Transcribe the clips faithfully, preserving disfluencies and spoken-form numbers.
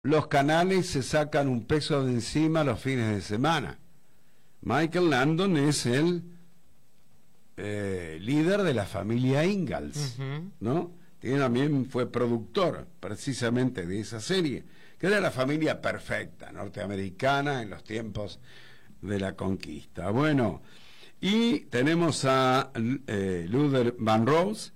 los canales se sacan un peso de encima los fines de semana. Michael Landon es el eh, líder de la familia Ingalls, uh-huh. ¿no? Tiene, también fue productor precisamente de esa serie, que era la familia perfecta norteamericana en los tiempos de la conquista. Bueno, y tenemos a eh, Luther Vandross,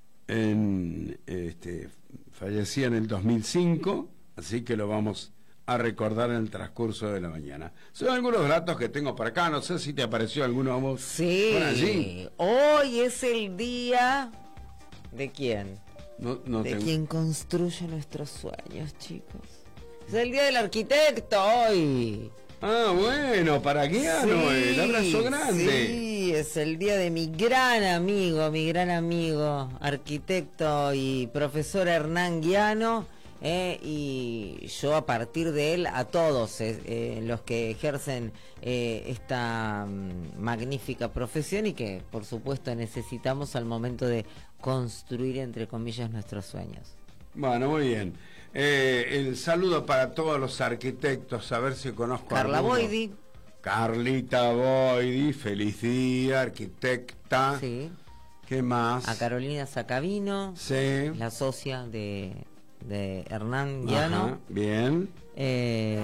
en, este, fallecía en el dos mil cinco, así que lo vamos a recordar en el transcurso de la mañana. Son algunos datos que tengo por acá, no sé si te apareció alguno a vos. Sí, por allí. Hoy es el día de quién, no, no de tengo... quien construye nuestros sueños, chicos. Es el día del arquitecto hoy. Ah, bueno, para Guiano, sí, el abrazo grande. Sí, es el día de mi gran amigo, mi gran amigo, arquitecto y profesor Hernán Guiano. Eh, y yo a partir de él a todos eh, eh, los que ejercen eh, esta um, magnífica profesión y que por supuesto necesitamos al momento de construir entre comillas nuestros sueños. Bueno, muy bien. Eh, el saludo para todos los arquitectos, a ver si conozco a Carla alguno. Boidi. Carlita Boidi, feliz día, arquitecta. Sí. ¿Qué más? A Carolina Sacavino, sí, la socia de de Hernán Guiano. Ajá, bien. Eh...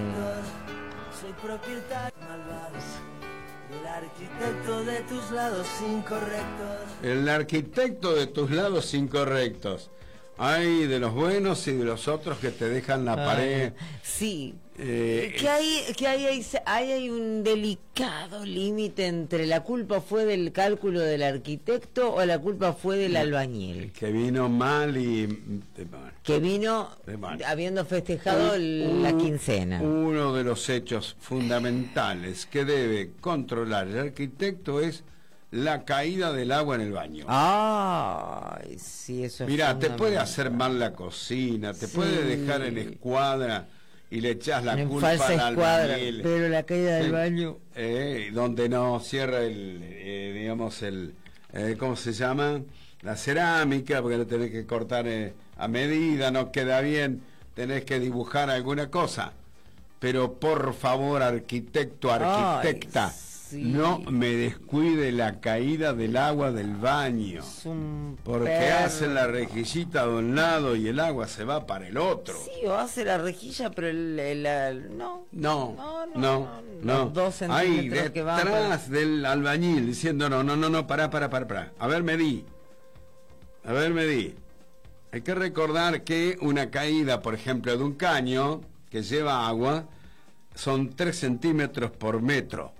Soy propietario malvado, el arquitecto de tus lados incorrectos. El arquitecto de tus lados incorrectos. Hay de los buenos y de los otros que te dejan la ah, pared. Sí. Eh, que hay, que hay, hay, hay, hay un delicado límite entre la culpa fue del cálculo del arquitecto o la culpa fue del albañil. Que vino mal y... Que vino habiendo festejado un, la quincena. Uno de los hechos fundamentales que debe controlar el arquitecto es la caída del agua en el baño. Ay, sí, eso es Mirá, te puede hacer mal la cocina, te sí. puede dejar en escuadra y le echás la en culpa al albañil. Pero la caída del eh, baño... Eh, donde no cierra el, eh, digamos, el... Eh, ¿cómo se llama? La cerámica, porque lo tenés que cortar eh, a medida, no queda bien, tenés que dibujar alguna cosa. Pero por favor, arquitecto, arquitecta... Ay, sí. No me descuide la caída del agua del baño, porque perro. hace la rejillita de un lado y el agua se va para el otro. Sí, o hace la rejilla, pero el, el, el no, no, no, no, no, no. Dos centímetros ahí detrás que van para... del albañil diciendo no, no, no, no, pará, pará, pará, pará. A ver, medí, a ver, medí. Hay que recordar que una caída, por ejemplo, de un caño que lleva agua son tres centímetros por metro.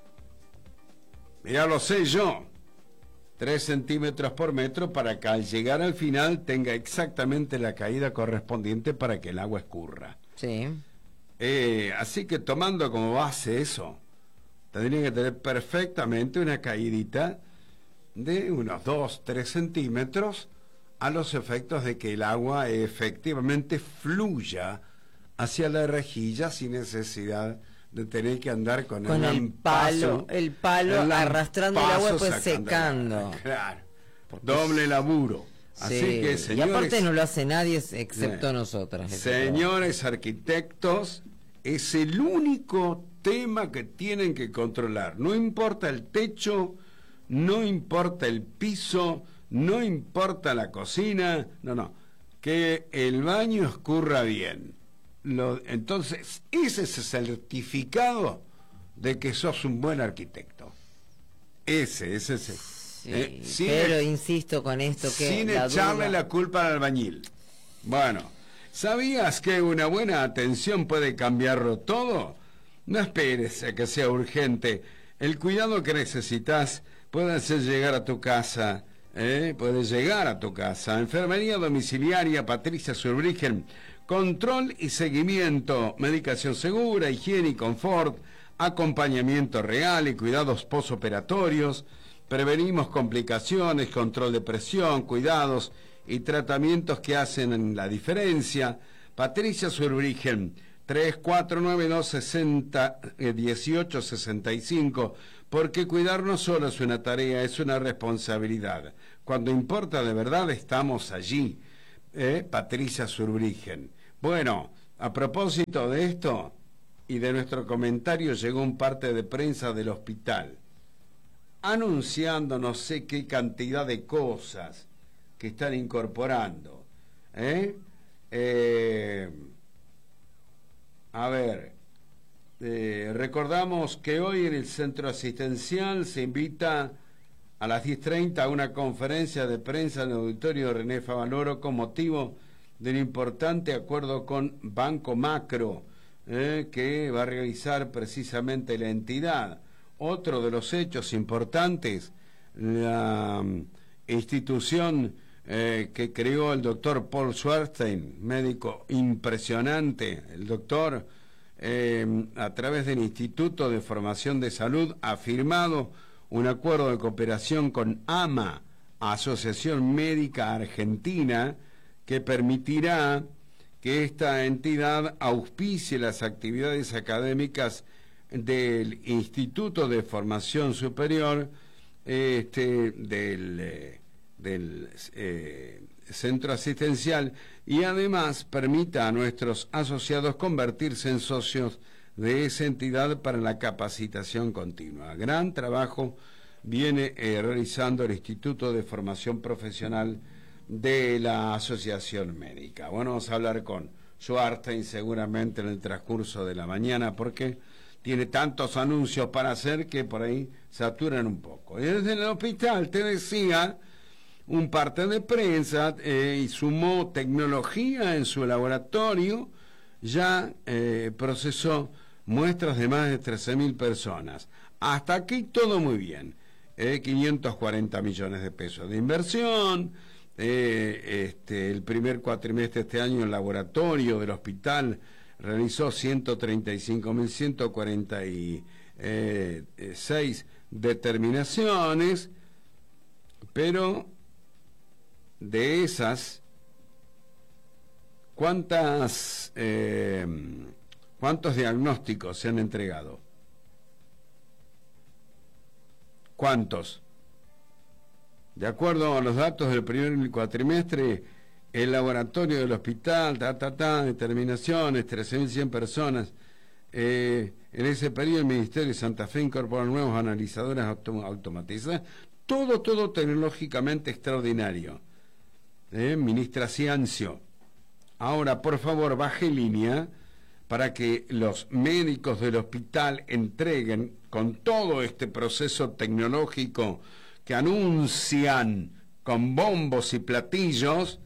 Ya lo sé yo, tres centímetros por metro para que al llegar al final tenga exactamente la caída correspondiente para que el agua escurra. Sí. Eh, así que tomando como base eso, tendría que tener perfectamente una caídita de unos dos, tres centímetros a los efectos de que el agua efectivamente fluya hacia la rejilla sin necesidad de tener que andar con, con el, el palo, el palo el arrastrando el agua pues secando. Claro, doble laburo. Así sí. que señores, y aparte no lo hace nadie excepto eh, nosotras. Señores arquitectos, es el único tema que tienen que controlar. No importa el techo, no importa el piso, no importa la cocina, no, no, que el baño escurra bien. Lo, entonces, ese es el certificado de que sos un buen arquitecto. Ese, ese, ese. Sí, eh, sin pero el, insisto con esto que... Sin la echarle duda... la culpa al albañil. Bueno, ¿sabías que una buena atención puede cambiarlo todo? No esperes a que sea urgente. El cuidado que necesitas puede hacer llegar a tu casa... Eh, puede llegar a tu casa. Enfermería domiciliaria Patricia Surbrigen. Control y seguimiento, medicación segura, higiene y confort, acompañamiento real y cuidados posoperatorios, prevenimos complicaciones, control de presión, cuidados y tratamientos que hacen la diferencia. Patricia Surbrigen, tres cuatro nueve dos sesenta dieciocho sesenta y cinco, porque cuidar no solo es una tarea, es una responsabilidad. Cuando importa de verdad estamos allí. Eh, Patricia Surbrigen. Bueno, A propósito de esto y de nuestro comentario, llegó un parte de prensa del hospital anunciando no sé qué cantidad de cosas que están incorporando. ¿eh? Eh, a ver, eh, recordamos que hoy en el centro asistencial se invita a las diez treinta a una conferencia de prensa en el auditorio de René Favaloro con motivo del importante acuerdo con Banco Macro eh, que va a realizar precisamente la entidad. Otro de los hechos importantes, la um, institución eh, que creó el doctor Paul Schwarstein, médico impresionante, el doctor eh, a través del Instituto de Formación de Salud ha firmado un acuerdo de cooperación con AMA, Asociación Médica Argentina, que permitirá que esta entidad auspicie las actividades académicas del Instituto de Formación Superior, este, del, eh, del eh, centro asistencial, y además permita a nuestros asociados convertirse en socios de esa entidad para la capacitación continua. Gran trabajo viene eh, realizando el Instituto de Formación Profesional de la Asociación Médica. Bueno, vamos a hablar con Schwarstein seguramente en el transcurso de la mañana, porque tiene tantos anuncios para hacer que por ahí saturan un poco. Y desde el hospital, te decía, un parte de prensa eh, y sumó tecnología en su laboratorio, ya eh, procesó muestras de más de trece mil personas. Hasta aquí todo muy bien. Eh, quinientos cuarenta millones de pesos de inversión. Eh, este, el primer cuatrimestre de este año el laboratorio del hospital realizó ciento treinta y cinco mil ciento cuarenta y seis determinaciones, pero de esas, ¿cuántas, eh, ¿cuántos diagnósticos se han entregado? ¿Cuántos? De acuerdo a los datos del primer cuatrimestre, el laboratorio del hospital, ta, ta, ta, determinaciones, trece mil cien personas. Eh, en ese periodo el Ministerio de Santa Fe incorporó nuevos analizadores autom automatizados. Todo, todo tecnológicamente extraordinario. Eh, ministra Ciancio. Ahora, por favor, baje línea para que los médicos del hospital entreguen con todo este proceso tecnológico que anuncian con bombos y platillos,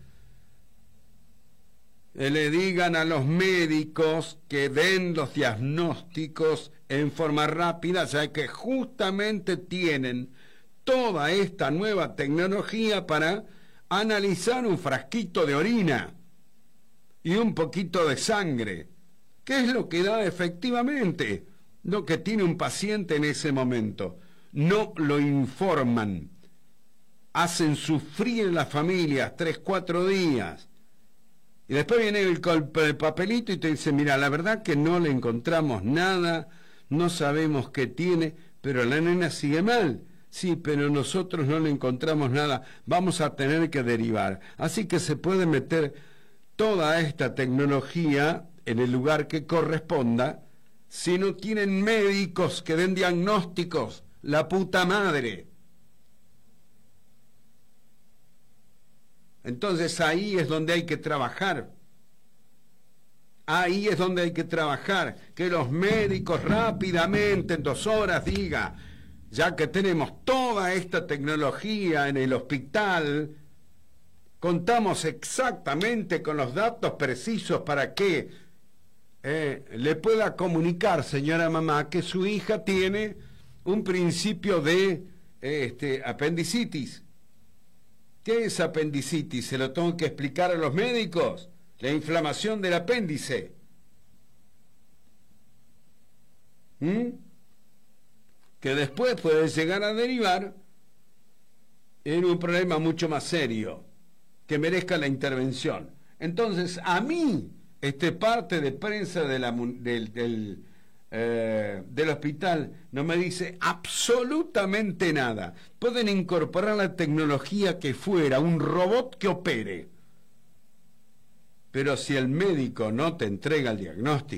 le digan a los médicos que den los diagnósticos en forma rápida, ya que justamente tienen toda esta nueva tecnología para analizar un frasquito de orina y un poquito de sangre. ¿Qué es lo que da efectivamente lo que tiene un paciente en ese momento? No lo informan, hacen sufrir a las familias tres, cuatro días. Y después viene el, el papelito y te dice, mira, la verdad que no le encontramos nada, no sabemos qué tiene, pero la nena sigue mal. Sí, pero nosotros no le encontramos nada, vamos a tener que derivar. Así que se puede meter toda esta tecnología en el lugar que corresponda si no tienen médicos que den diagnósticos. La puta madre. Entonces ahí es donde hay que trabajar. Ahí es donde hay que trabajar. Que los médicos rápidamente, en dos horas, diga, ya que tenemos toda esta tecnología en el hospital, contamos exactamente con los datos precisos para que eh, le pueda comunicar, señora mamá, que su hija tiene un principio de este, apendicitis. ¿Qué es apendicitis? ¿Se lo tengo que explicar a los médicos? La inflamación del apéndice. ¿Mm? Que después puede llegar a derivar en un problema mucho más serio, que merezca la intervención. Entonces, a mí, este parte de prensa de la, del... del Eh, del hospital no me dice absolutamente nada. Pueden incorporar la tecnología que fuera, un robot que opere. Pero si el médico no te entrega el diagnóstico,